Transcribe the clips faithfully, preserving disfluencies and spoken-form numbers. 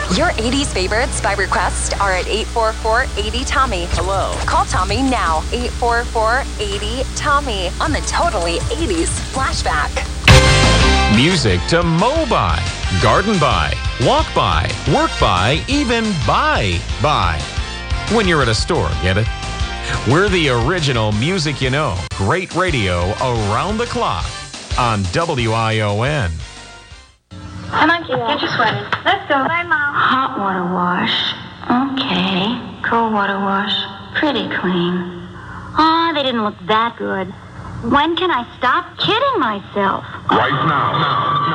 Your eighties favorites by request are at eight four four, eight zero, Tommy. Hello. Call Tommy now, eight four four, eight zero, Tommy, on the Totally eighties Flashback. Music to mow by, garden by, walk by, work by, even buy by. When you're at a store, get it? We're the original music you know. Great radio around the clock on W I O N. Come on, kids, get your sweaters. Let's go. Bye, Mom. Hot water wash. Okay. Cold water wash. Pretty clean. Aw, they didn't look that good. When can I stop kidding myself? Right now, now,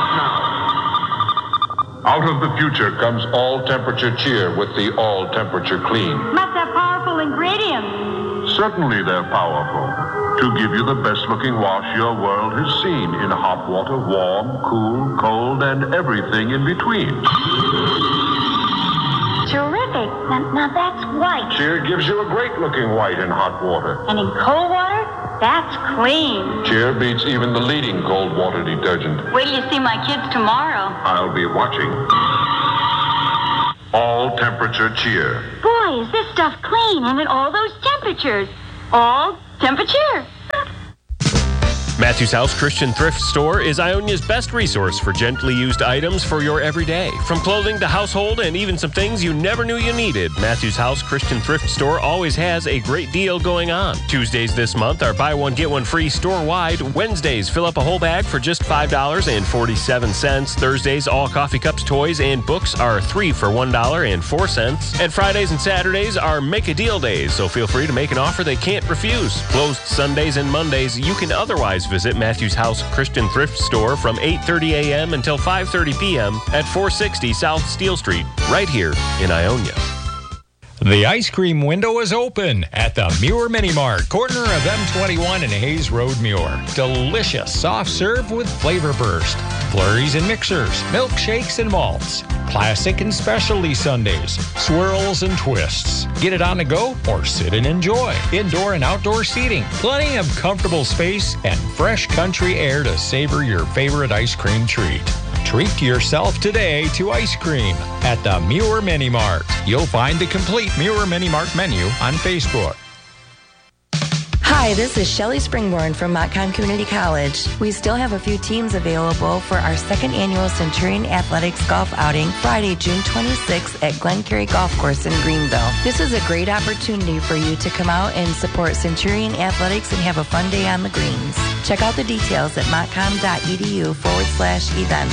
now, now. Out of the future comes all-temperature cheer with the all-temperature clean. Must have powerful ingredients. Certainly they're powerful. To give you the best-looking wash your world has seen in hot water, warm, cool, cold, and everything in between. Terrific. Now, now that's white. Cheer gives you a great-looking white in hot water. And in cold water, that's clean. Cheer beats even the leading cold water detergent. Wait till you see my kids tomorrow. I'll be watching. All-temperature cheer. Boy, is this stuff clean and at all those temperatures. All temperature. Matthews House Christian Thrift Store is Ionia's best resource for gently used items for your everyday. From clothing to household and even some things you never knew you needed, Matthews House Christian Thrift Store always has a great deal going on. Tuesdays this month are buy one, get one free store-wide. Wednesdays, fill up a whole bag for just five dollars and forty-seven cents. Thursdays, all coffee cups, toys, and books are three for one dollar and four cents. And Fridays and Saturdays are make-a-deal days, so feel free to make an offer they can't refuse. Closed Sundays and Mondays, you can otherwise visit Matthews House Christian Thrift Store from eight thirty a.m. until five thirty p.m. at four sixty South Steel Street, right here in Ionia. The ice cream window is open at the Muir Mini Mart, corner of M twenty-one and Hayes Road, Muir. Delicious soft serve with flavor burst, flurries and mixers, milkshakes and malts, classic and specialty sundaes, swirls and twists. Get it on the go or sit and enjoy. Indoor and outdoor seating, plenty of comfortable space, and fresh country air to savor your favorite ice cream treat. Treat yourself today to ice cream at the Muir Mini Mart. You'll find the complete Muir Mini Mart menu on Facebook. Hi, this is Shelley Springborn from Montcalm Community College. We still have a few teams available for our second annual Centurion Athletics Golf Outing Friday, June twenty-sixth at Glencarry Golf Course in Greenville. This is a great opportunity for you to come out and support Centurion Athletics and have a fun day on the greens. Check out the details at montcalm.edu forward slash events.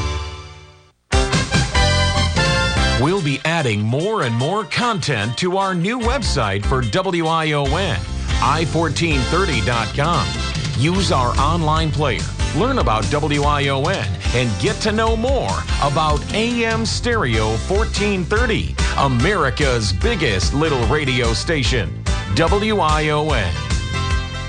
We'll be adding more and more content to our new website for W I O N. i fourteen thirty dot com. Use our online player, learn about W I O N, and get to know more about A M Stereo fourteen thirty, America's biggest little radio station, W I O N.